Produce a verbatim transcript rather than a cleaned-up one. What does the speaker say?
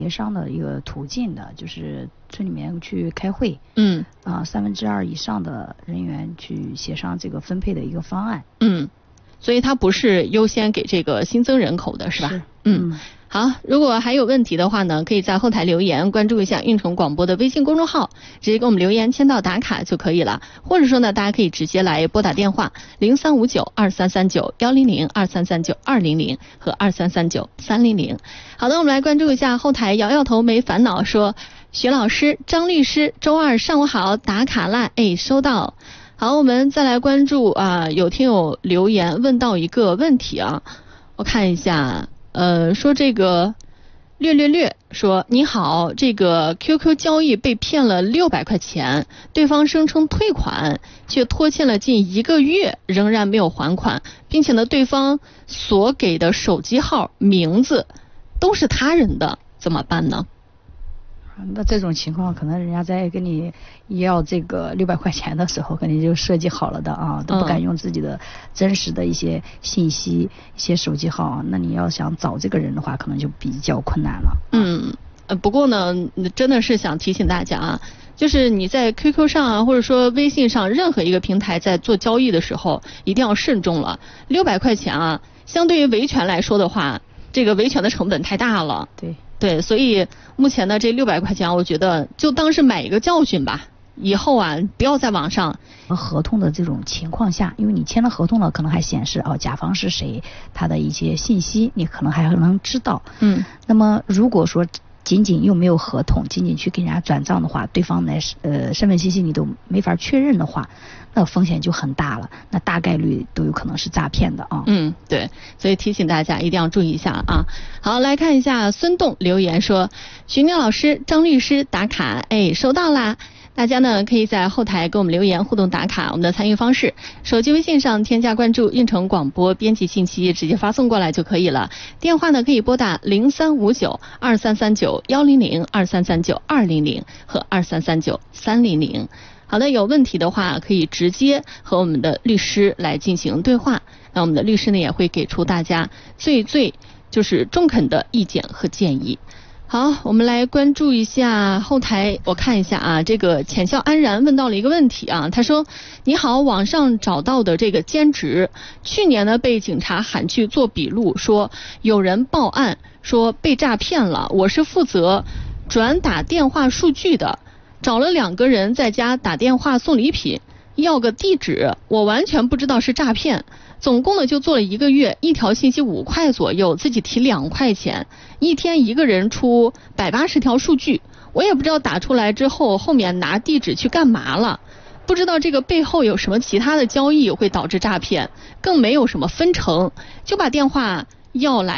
协商的一个途径的，就是村里面去开会， 嗯， 啊，三分之二以上的人员去协商这个分配的一个方案。 嗯，所以它不是优先给这个新增人口的，是吧？ 是， 嗯。 嗯好，如果还有问题的话呢，可以在后台留言，关注一下运城广播的微信公众号，直接给我们留言签到打卡就可以了。或者说呢，大家可以直接来拨打电话零三五九二三三九幺零零二三三九二零零和二三三九三零零。好的，我们来关注一下后台摇摇头没烦恼说，徐老师、张律师，周二上午好，打卡啦，哎，收到。好，我们再来关注啊，有听友留言问到一个问题啊，我看一下。呃，说这个略略略说你好，这个 Q Q 交易被骗了六百块钱，对方声称退款，却拖欠了近一个月，仍然没有还款，并且呢，对方所给的手机号、名字都是他人的，怎么办呢？ 那这种情况，可能人家在跟你要这个六百块钱的时候，肯定就设计好了的啊，都不敢用自己的真实的一些信息、一些手机号。那你要想找这个人的话，可能就比较困难了。 嗯，呃，不过呢，真的是想提醒大家啊，就是你在 Q Q 上啊，或者说微信上任何一个平台在做交易的时候，一定要慎重了。六百块钱啊，相对于维权来说的话，这个维权的成本太大了。 对。 对，所以目前呢，这六百块钱，我觉得就当是买一个教训吧。以后啊，不要在网上合同的这种情况下，因为你签了合同了，可能还显示哦甲方是谁，他的一些信息，你可能还能知道。 嗯。 那么如果说仅仅又没有合同，仅仅去给人家转账的话，对方的呃身份信息你都没法确认的话，那风险就很大了，那大概率都有可能是诈骗的啊。 嗯，对，所以提醒大家一定要注意一下啊。好，来看一下孙栋留言说，徐妙老师、张律师打卡，哎，收到啦。大家呢可以在后台给我们留言互动打卡，我们的参与方式，手机微信上添加关注运城广播，编辑信息直接发送过来就可以了。电话呢可以拨打零三五九二三三九幺零零二三三九二零零和二三三九三零零。好的，有问题的话可以直接和我们的律师来进行对话，那我们的律师呢也会给出大家最最就是中肯的意见和建议。好，我们来关注一下后台，我看一下啊，这个浅笑安然问到了一个问题啊，他说：你好，网上找到的这个兼职，去年呢被警察喊去做笔录，说有人报案说被诈骗了，我是负责转打电话数据的，找了两个人在家打电话送礼品，要个地址，我完全不知道是诈骗。总共呢就做了一个月，一条信息五块左右，自己提两块钱，一天一个人出百八十条数据，我也不知道打出来之后后面拿地址去干嘛了，不知道这个背后有什么其他的交易会导致诈骗，更没有什么分成，就把电话要来。